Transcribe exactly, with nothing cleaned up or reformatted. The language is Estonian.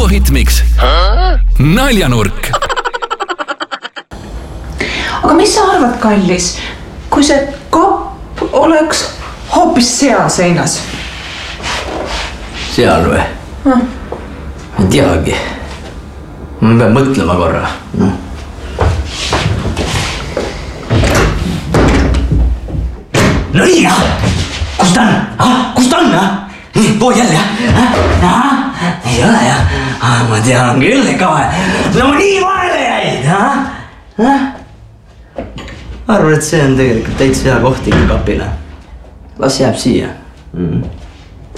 Suvo Hitmix. Naljanurk. Aga mis sa arvad, kallis, kui see kapp oleks hoopis seal seinas? Seal või? Ah. Ma ei teagi. Ma pean mõtlema korra. No. No nii, jah! Kus ta on? Ah, kus ta on? Nii, pood jälle, jah? Ah, ei ole, jah? Ah, ma tean küll, ka. No nii vahele jäid, ah? Arvan, et see on tegelikult täitsa hea koht ikka kapile. Las jääb siia. Mm.